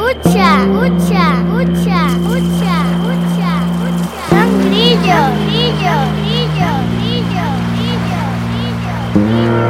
Escucha, escucha, escucha, escucha, escucha, escucha. Son grillos, grillos, grillos, grillos, grillos, grillos, grillos.